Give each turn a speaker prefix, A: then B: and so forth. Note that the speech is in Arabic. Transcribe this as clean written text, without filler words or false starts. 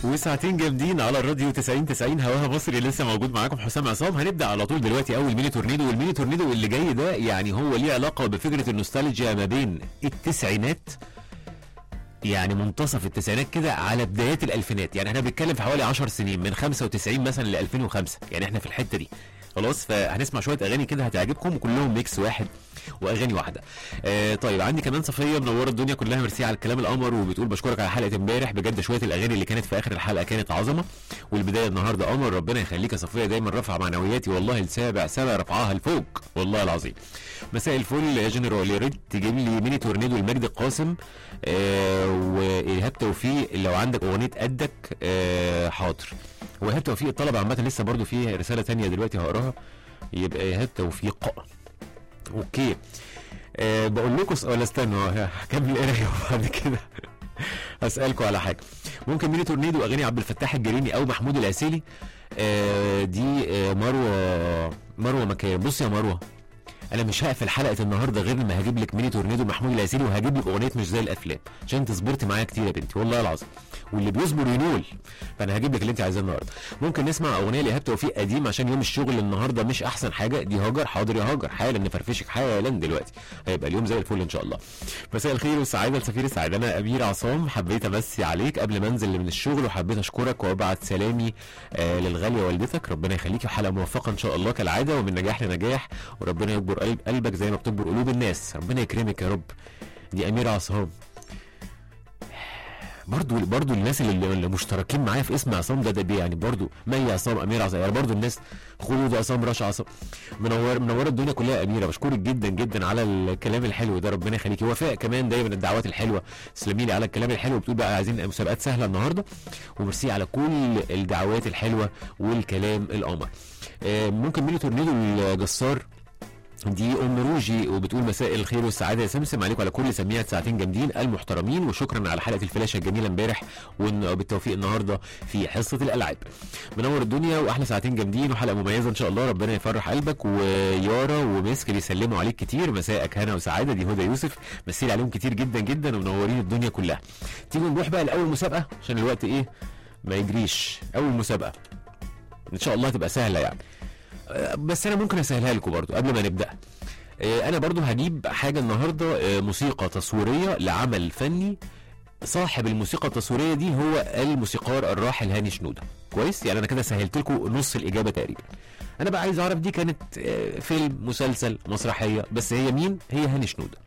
A: وساعتين جامدين على الراديو 90 هواها مصري. لسه موجود معاكم حسام عصام. هنبدا على طول دلوقتي اول ميني تورنيدو، والميني تورنيدو اللي جاي ده يعني هو ليه علاقه بفكره النوستالجيا ما بين التسعينات، يعني منتصف التسعينات كده على بدايات الالفينات. يعني احنا بنتكلم في حوالي 10 سنين من 95 مثلا ل 2005، يعني احنا في الحته دي خلاص. فهنسمع شويه اغاني كده هتعجبكم وكلهم ميكس واحد واغاني واحده. طيب عندي كمان صفيه منوره الدنيا كلها، ميرسي على الكلام القمر، وبتقول بشكرك على حلقه امبارح، بجد شويه الاغاني اللي كانت في اخر الحلقه كانت عظمه، والبدايه النهارده قمر. ربنا يخليك يا صفيه، دايما رافعه معنوياتي والله، السابع سابع رفعها لفوق والله العظيم. مساء الفل يا جنرال، يا ريت تجيب لي ميني تورنيدو لمجد القاسم وايهاب توفيق لو عندك اغنيه قدك. حاضر. وايهاب توفيق الطلب عامه لسه برضو في رساله تانية دلوقتي هقراها، يبقى ايهاب توفيق. اوكي. بقول لكم ولا استنوا هكمل القرايه وبعد كده هسألكم على حاجه. ممكن ميني تورنيدو اغاني عبد الفتاح الجريني او محمود العسيلي. دي مروه مكان. بص يا مروه، انا مش هقفل حلقه النهارده غير لما هجيب لك ميني تورنيدو محمود العسيلي، وهجيب لك اغنيه مش زي الافلام، عشان انت صبرت معايا كتير يا بنتي والله العظيم، واللي بيصبر ينول. فانا هجيب لك اللي انت عايزاه النهارده. ممكن نسمع اغنيه لايهاب توفيق قديم عشان يوم الشغل النهارده مش احسن حاجه. دي هاجر. حاضر يا هاجر، حالا نفرفشك حالا دلوقتي، هيبقى اليوم زي الفل ان شاء الله. مساء الخير والسعاده لسفير السعاده، انا امير عصام، حبيت امسي عليك قبل ما انزل من الشغل، وحبيت اشكرك وابعت سلامي للغاليه والدتك، ربنا يخليكي، وحلقه موفقه ان شاء الله كالعاده، ومن نجاح لنجاح، وربنا يكبر قلبك زي ما بتكبر قلوب الناس، ربنا يكرمك يا رب. دي امير عصام. برضو الناس اللي مشتركين معايا في اسم عصام ده يعني برضو مي عصام، امير عصام، يعني برضو الناس خلود عصام، رشا عصام، منوره الدنيا كلها. اميره بشكرك جدا جدا على الكلام الحلو ده، ربنا يخليكي. وفاء كمان دايما الدعوات الحلوه، تسلمي لي على الكلام الحلو. بتقول بقى عايزين مسابقات سهله النهارده، وميرسي على كل الدعوات الحلوه والكلام القمر. ممكن ميني تورنيدو الجسار. دي ام روجي، وبتقول مساء الخير والسعاده يا سمسم عليكم على كل سميعة ساعتين جامدين المحترمين، وشكرا على حلقه الفلاشه الجميله امبارح، وبالتوفيق النهارده في حصه الالعاب. منور الدنيا واحلى ساعتين جامدين وحلقه مميزه ان شاء الله، ربنا يفرح قلبك. ويارا ومسك بيسلموا عليك كتير، مساءك هنا وسعاده. دي هدى يوسف، مسيل عليهم كتير جدا جدا ومنورين الدنيا كلها. تيجوا نروح بقى لاول مسابقه عشان الوقت ايه ما يجريش. اول مسابقه ان شاء الله تبقى سهله يعني، بس انا ممكن اسهلها لكم برضو قبل ما نبدا. انا برضو هجيب حاجه النهارده، موسيقى تصويريه لعمل فني. صاحب الموسيقى التصويريه دي هو الموسيقار الراحل هاني شنوده. كويس، يعني انا كده سهلت لكم نص الاجابه تقريبا. انا بقى عايز اعرف دي كانت فيلم، مسلسل، مسرحيه، بس هي مين؟ هي هاني شنوده.